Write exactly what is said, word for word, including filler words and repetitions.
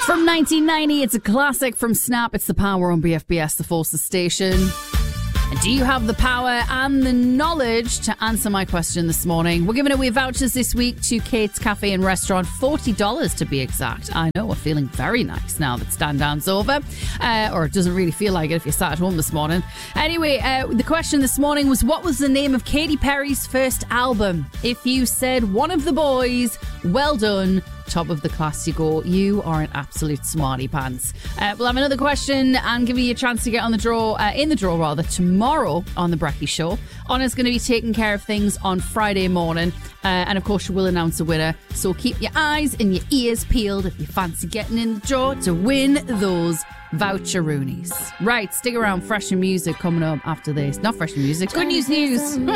From nineteen ninety, it's a classic from Snap. It's The Power on B F B S, the Forces station. And do you have the power and the knowledge to answer my question this morning? We're giving away vouchers this week to Kate's Cafe and Restaurant, forty dollars to be exact. I know, we're feeling very nice now that Stand Down's over. Uh, or it doesn't really feel like it if you sat at home this morning. Anyway, uh, the question this morning was, what was the name of Katy Perry's first album? If you said One of the Boys, well done. Top of the class you go. You are an absolute smarty pants. Uh, we'll have another question and give you a chance to get on the draw, uh, in the draw rather, tomorrow on the Brecky Show. Honna's going to be taking care of things on Friday morning. Uh, and of course, she will announce a winner. So keep your eyes and your ears peeled if you fancy getting in the draw to win those voucheroonies. Right, stick around. Fresher music coming up after this. Not fresher music. Good news news.